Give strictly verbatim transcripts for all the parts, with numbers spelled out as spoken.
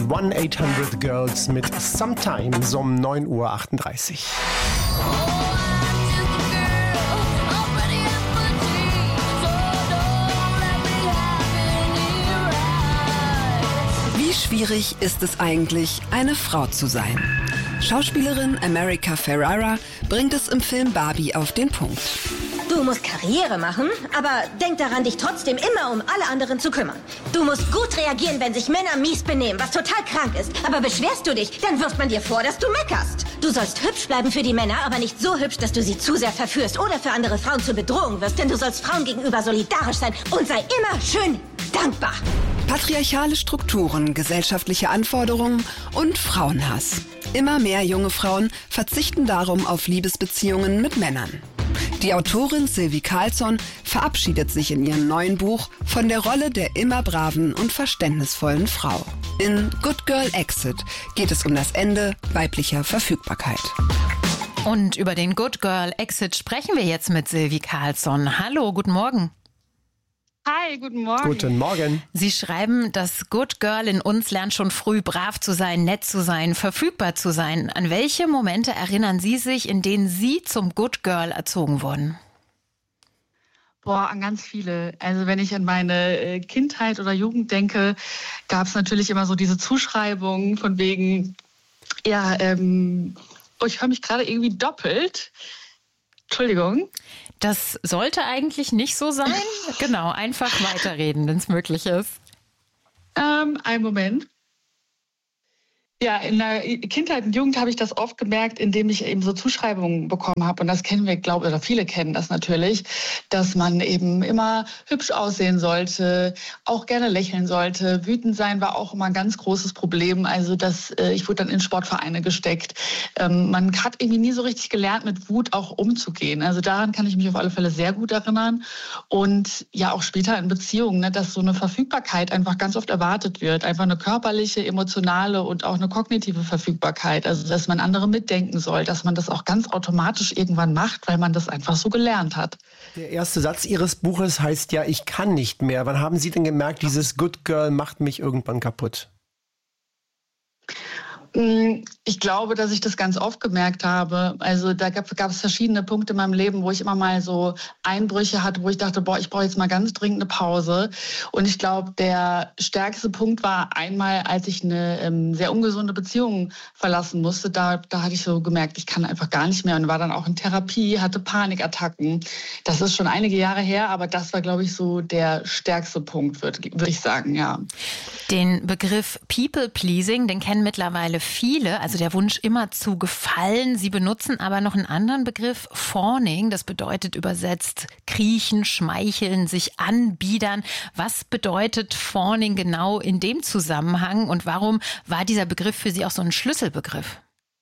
one eight hundred Girls mit Sometimes um neun Uhr achtunddreißig. Wie schwierig ist es eigentlich, eine Frau zu sein? Schauspielerin America Ferrera bringt es im Film Barbie auf den Punkt. Du musst Karriere machen, aber denk daran, dich trotzdem immer um alle anderen zu kümmern. Du musst gut reagieren, wenn sich Männer mies benehmen, was total krank ist. Aber beschwerst du dich, dann wirft man dir vor, dass du meckerst. Du sollst hübsch bleiben für die Männer, aber nicht so hübsch, dass du sie zu sehr verführst oder für andere Frauen zur Bedrohung wirst. Denn du sollst Frauen gegenüber solidarisch sein und sei immer schön dankbar. Patriarchale Strukturen, gesellschaftliche Anforderungen und Frauenhass. Immer mehr junge Frauen verzichten darum auf Liebesbeziehungen mit Männern. Die Autorin Sylvie Carlsson verabschiedet sich in ihrem neuen Buch von der Rolle der immer braven und verständnisvollen Frau. In Good Girl Exit geht es um das Ende weiblicher Verfügbarkeit. Und über den Good Girl Exit sprechen wir jetzt mit Sylvie Carlsson. Hallo, guten Morgen. Hi, guten Morgen. Guten Morgen. Sie schreiben, das Good Girl in uns lernt schon früh, brav zu sein, nett zu sein, verfügbar zu sein. An welche Momente erinnern Sie sich, in denen Sie zum Good Girl erzogen wurden? Boah, an ganz viele. Also wenn ich an meine Kindheit oder Jugend denke, gab es natürlich immer so diese Zuschreibungen von wegen, ja, ähm, oh, ich höre mich gerade irgendwie doppelt. Entschuldigung. Das sollte eigentlich nicht so sein. Genau, einfach weiterreden, wenn es möglich ist. Ähm, einen Moment. Ja, in der Kindheit und Jugend habe ich das oft gemerkt, indem ich eben so Zuschreibungen bekommen habe. Und das kennen wir, glaube ich, oder viele kennen das natürlich, dass man eben immer hübsch aussehen sollte, auch gerne lächeln sollte. Wütend sein war auch immer ein ganz großes Problem. Also das, äh, ich wurde dann in Sportvereine gesteckt. Ähm, man hat irgendwie nie so richtig gelernt, mit Wut auch umzugehen. Also daran kann ich mich auf alle Fälle sehr gut erinnern. Und ja, auch später in Beziehungen, ne, dass so eine Verfügbarkeit einfach ganz oft erwartet wird. Einfach eine körperliche, emotionale und auch eine kognitive Verfügbarkeit, also dass man andere mitdenken soll, dass man das auch ganz automatisch irgendwann macht, weil man das einfach so gelernt hat. Der erste Satz Ihres Buches heißt ja, ich kann nicht mehr. Wann haben Sie denn gemerkt, dieses Good Girl macht mich irgendwann kaputt? Ich glaube, dass ich das ganz oft gemerkt habe. Also da gab, gab es verschiedene Punkte in meinem Leben, wo ich immer mal so Einbrüche hatte, wo ich dachte, boah, ich brauche jetzt mal ganz dringend eine Pause. Und ich glaube, der stärkste Punkt war einmal, als ich eine ähm, sehr ungesunde Beziehung verlassen musste. Da, da hatte ich so gemerkt, ich kann einfach gar nicht mehr und war dann auch in Therapie, hatte Panikattacken. Das ist schon einige Jahre her, aber das war, glaube ich, so der stärkste Punkt, würde würd ich sagen, ja. Den Begriff People-Pleasing, den kennen mittlerweile viele, also der Wunsch immer zu gefallen. Sie benutzen aber noch einen anderen Begriff, Fawning. Das bedeutet übersetzt kriechen, schmeicheln, sich anbiedern. Was bedeutet Fawning genau in dem Zusammenhang und warum war dieser Begriff für Sie auch so ein Schlüsselbegriff?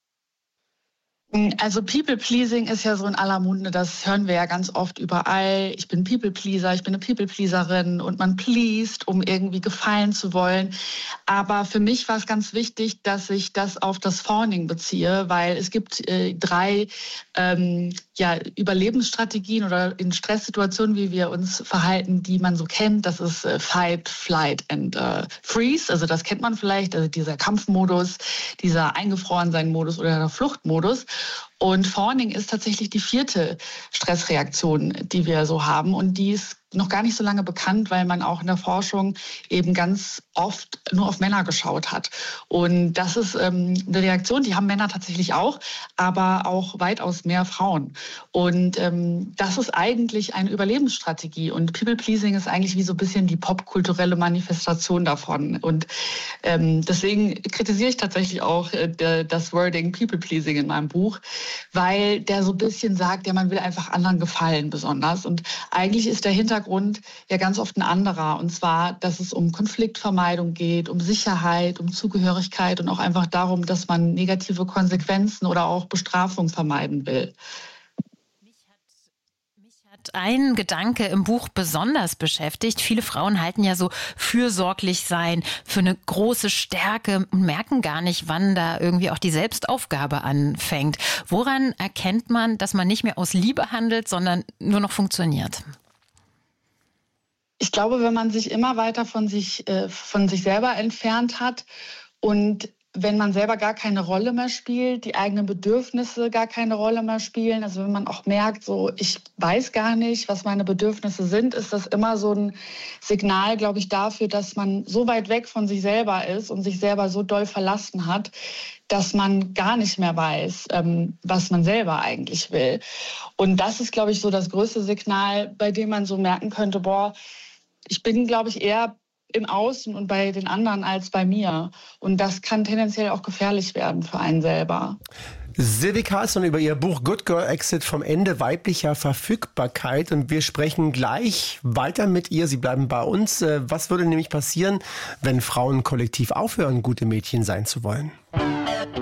Also People-Pleasing ist ja so in aller Munde, das hören wir ja ganz oft überall. Ich bin People-Pleaser, ich bin eine People-Pleaserin und man pleased, um irgendwie gefallen zu wollen. Aber für mich war es ganz wichtig, dass ich das auf das Fawning beziehe, weil es gibt äh, drei ähm, ja, Überlebensstrategien oder in Stresssituationen, wie wir uns verhalten, die man so kennt. Das ist äh, Fight, Flight and äh, Freeze. Also das kennt man vielleicht, also dieser Kampfmodus, dieser Eingefrorensein-Modus oder der Fluchtmodus. Und Fawning ist tatsächlich die vierte Stressreaktion, die wir so haben. Und die ist noch gar nicht so lange bekannt, weil man auch in der Forschung eben ganz oft nur auf Männer geschaut hat. Und das ist ähm, eine Reaktion, die haben Männer tatsächlich auch, aber auch weitaus mehr Frauen. Und ähm, das ist eigentlich eine Überlebensstrategie. Und People-Pleasing ist eigentlich wie so ein bisschen die popkulturelle Manifestation davon. Und ähm, deswegen kritisiere ich tatsächlich auch äh, das Wording People-Pleasing in meinem Buch, weil der so ein bisschen sagt, ja, man will einfach anderen gefallen besonders. Und eigentlich ist der Hintergrund ja ganz oft ein anderer. Und zwar, dass es um Konfliktvermeidung geht, um Sicherheit, um Zugehörigkeit und auch einfach darum, dass man negative Konsequenzen oder auch Bestrafung vermeiden will. Ein Gedanke im Buch besonders beschäftigt. Viele Frauen halten ja so fürsorglich sein für eine große Stärke und merken gar nicht, wann da irgendwie auch die Selbstaufgabe anfängt. Woran erkennt man, dass man nicht mehr aus Liebe handelt, sondern nur noch funktioniert? Ich glaube, wenn man sich immer weiter von sich, äh, von sich selber entfernt hat Und wenn man selber gar keine Rolle mehr spielt, die eigenen Bedürfnisse gar keine Rolle mehr spielen, also wenn man auch merkt, so ich weiß gar nicht, was meine Bedürfnisse sind, ist das immer so ein Signal, glaube ich, dafür, dass man so weit weg von sich selber ist und sich selber so doll verlassen hat, dass man gar nicht mehr weiß, ähm, was man selber eigentlich will. Und das ist, glaube ich, so das größte Signal, bei dem man so merken könnte, boah, ich bin, glaube ich, eher im Außen und bei den anderen als bei mir. Und das kann tendenziell auch gefährlich werden für einen selber. Sylvie Carlsson über ihr Buch Good Girl Exit vom Ende weiblicher Verfügbarkeit. Und wir sprechen gleich weiter mit ihr. Sie bleiben bei uns. Was würde nämlich passieren, wenn Frauen kollektiv aufhören, gute Mädchen sein zu wollen?